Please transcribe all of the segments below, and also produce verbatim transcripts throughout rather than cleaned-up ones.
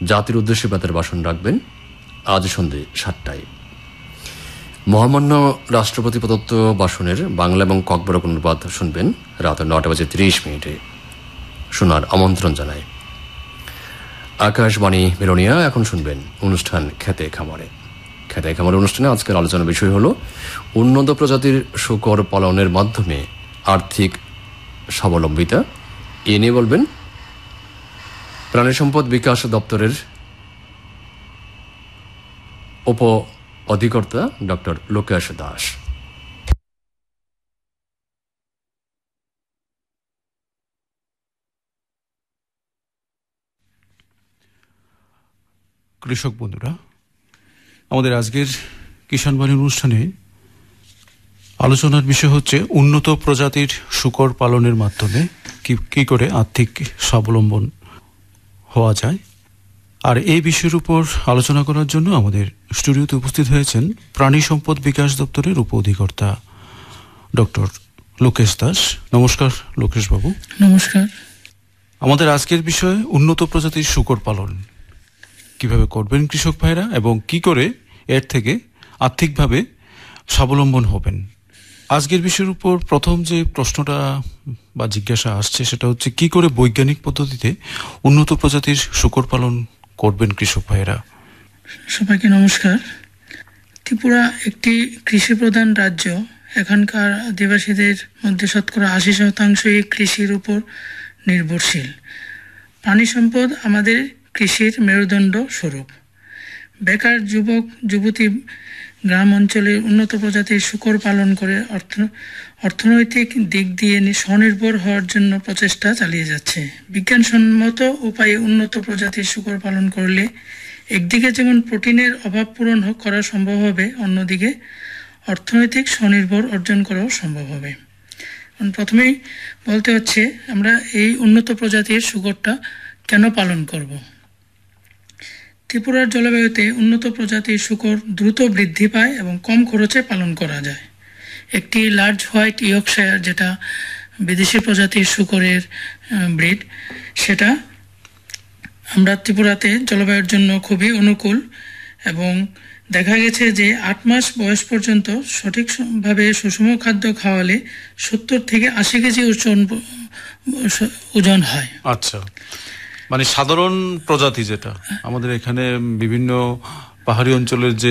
জাতির উদ্দেশ্যে বেতার ভাষণ রাখবেন আজ সন্ধ্যে সাতটায়। মহামান্য রাষ্ট্রপতি প্রদত্ত ভাষণের বাংলা এবং ককবরক অনুবাদ শুনবেন রাত নটা বাজে ত্রিশ মিনিটে। শোনার আমন্ত্রণ জানায় আকাশবাণী বেলোনিয়া। এখন শুনবেন অনুষ্ঠান খেতে খামারে। খেতে খামারে অনুষ্ঠানে আজকের আলোচনার বিষয় হল উন্নত প্রজাতির শূকর পালনের মাধ্যমে আর্থিক স্বাবলম্বিতা। এ নিয়ে বলবেন প্রাণী সম্পদ বিকাশ দপ্তরের উপ অধিকর্তা ডক্টর লোকেশ দাস। কৃষক বন্ধুরা, আমাদের আজকের কিষাণ বাণী অনুষ্ঠানে আলোচনার বিষয় হচ্ছে উন্নত প্রজাতির শূকর পালনের মাধ্যমে কি কি করে আর্থিক স্বাবলম্বন হওয়া যায়। আর এই বিষয়ের উপর আলোচনা করার জন্য আমাদের স্টুডিওতে উপস্থিত হয়েছেন প্রাণী সম্পদ বিকাশ দপ্তরের উপ অধিকর্তা ডক্টর লোকেশ দাস। নমস্কার লোকেশ বাবু। নমস্কার। আমাদের আজকের বিষয় উন্নত প্রজাতির শূকর পালন কিভাবে করবেন কৃষক ভাইরা এবং কি করে এর থেকে আর্থিকভাবে স্বাবলম্বন হবেন। আজকের বিষয়ের উপর প্রথম যে প্রশ্নটা বা জিজ্ঞাসা আসছে সেটা হচ্ছে কি করে বৈজ্ঞানিক পদ্ধতিতে উন্নত প্রজাতির শূকর পালন করবেন কৃষক ভাইরা। সবাইকে নমস্কার। ত্রিপুরা একটি কৃষি প্রধান রাজ্য। এখানকার আদিবাসীদের মধ্যে শতকরা আশি শতাংশই কৃষির উপর নির্ভরশীল। প্রাণী সম্পদ আমাদের কৃষির মেরুদণ্ড স্বরূপ। বেকার যুবক যুবতী গ্রাম অঞ্চলে উন্নত প্রজাতির শূকর পালন করে অর্থ অর্থনৈতিক দিক দিয়ে স্বনির্ভর হওয়ার জন্য প্রচেষ্টা চালিয়ে যাচ্ছে। বিজ্ঞানসম্মত উপায়ে উন্নত প্রজাতির শূকর পালন করলে একদিকে যেমন প্রোটিনের অভাব পূরণ করা সম্ভব হবে, অন্যদিকে অর্থনৈতিক স্বনির্ভর অর্জন করাও সম্ভব হবে। প্রথমেই বলতে হচ্ছে আমরা এই উন্নত প্রজাতির শূকরটা কেন পালন করব। ত্রিপুরার জলবায়ুতে উন্নত প্রজাতির শূকর দ্রুত বৃদ্ধি পায় এবং কম খরচে পালন করা যায়। একটি লার্জ হোয়াইট ইয়র্কশায়ার, যেটা বিদেশি প্রজাতির শূকরের ব্রিড, সেটা আমরা ত্রিপুরাতে জলবায়ুর জন্য খুবই অনুকূল এবং দেখা গেছে যে আট মাস বয়স পর্যন্ত সঠিকভাবে সুষম খাদ্য খাওয়ালে সত্তর থেকে আশি কেজি ওজন ওজন হয়। আচ্ছা, মানে সাধারণ প্রজাতি যেটা আমাদের এখানে বিভিন্ন পাহাড়ি অঞ্চলের যে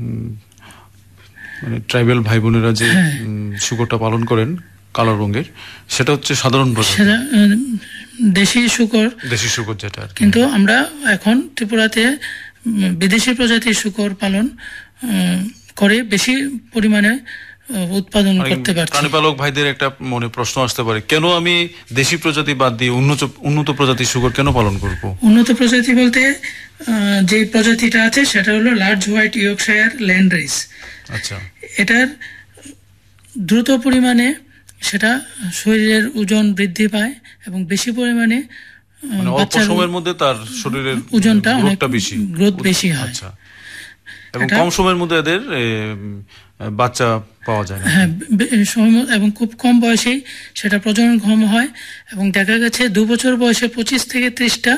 মানে ট্রাইবাল ভাই বোনেরা যে শূকরটা পালন করেন কালো রঙের, সেটা হচ্ছে সাধারণ প্রজাতি, দেশি শূকর। দেশি শূকর যেটা, কিন্তু আমরা এখন ত্রিপুরাতে বিদেশি প্রজাতির শূকর পালন করে বেশি পরিমাণে উৎপাদন করতে পারছি। প্রাণীপালক ভাইদের একটা মনে প্রশ্ন আসতে পারে, কেন আমি দেশি প্রজাতি বাদ দিয়ে উন্নত উন্নত প্রজাতির শূকর কেন পালন করব? উন্নত প্রজাতি বলতে যে প্রজাতিটা আছে সেটা হলো লার্জ হোয়াইট ইয়র্কশায়ার ল্যান্ডরেস। আচ্ছা, এটার দ্রুত পরিমাণে সেটা শরীরের ওজন বৃদ্ধি পায় এবং বেশি পরিমাণে অল্প সময়ের মধ্যে তার শরীরের ওজনটা অনেকটা বেশি গ্রোথ বেশি হয়। আচ্ছা, এবং কম সময়ের মধ্যে এদের বাচ্চা পাওয়া যায়। হ্যাঁ, এবং খুব কম বয়সেই সেটা প্রজননক্ষম হয় এবং দেখা গেছে দু বছর বয়সে পঁচিশ থেকে ত্রিশটা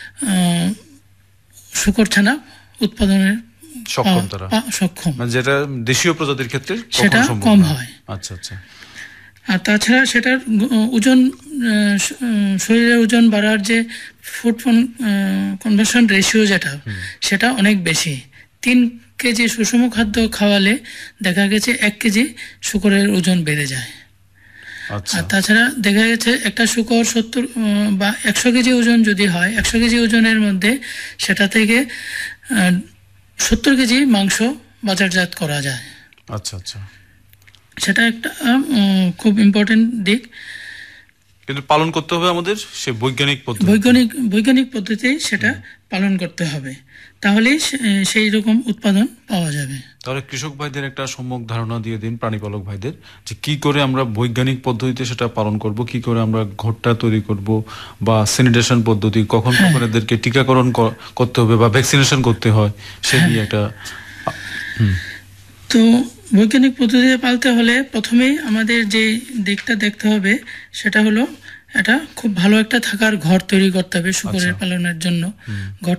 শূকর ছানা উৎপাদনের সক্ষম তারা সক্ষম, যেটা দেশীয় প্রজাতির ক্ষেত্রে সেটা কম হয়। আচ্ছা আচ্ছা। আর তাছাড়া সেটার ওজন, শরীরের ওজন বাড়ার যে ফুড কনভার্সন রেশিও যেটা, সেটা অনেক বেশি। তিন কেজি সুষম খাদ্য খাওয়ালে দেখা গেছে এক কেজি শূকরের ওজন বেড়ে যায়। আর তাছাড়া দেখা গেছে একটা শূকর সত্তর বা একশো কেজি ওজন যদি হয়, একশো কেজি ওজনের মধ্যে সেটা থেকে সত্তর কেজি মাংস বাজারজাত করা যায়। আচ্ছা আচ্ছা, সেটা একটা খুব ইম্পর্টেন্ট দিক। কিন্তু পালন করতে হবে আমাদের সে বৈজ্ঞানিক পদ্ধতি, বৈজ্ঞানিক বৈজ্ঞানিক পদ্ধতি সেটা পালন করতে হবে, তাহলেই সেই রকম উৎপাদন পাওয়া যাবে। তাহলে কৃষক ভাইদের একটা সম্যক ধারণা দিয়ে দিন, প্রাণীপালক ভাইদের, যে কি করে আমরা বৈজ্ঞানিক পদ্ধতিতে সেটা পালন করব, কি করে আমরা ঘরটা তৈরি করব বা স্যানিটেশন পদ্ধতি, কখন কখন এদেরকে টিকাকরণ করতে হবে বা ভ্যাকসিনেশন করতে হয়, সে নিয়ে একটা। তো বৈজ্ঞানিক পদ্ধতিতে পালতে হলে প্রথমেই আমাদের যে দিকটা দেখতে হবে সেটা হলো এটা খুব ভালো একটা থাকার ঘর তৈরি করতে হবে শূকরের পালনের জন্য। ঘর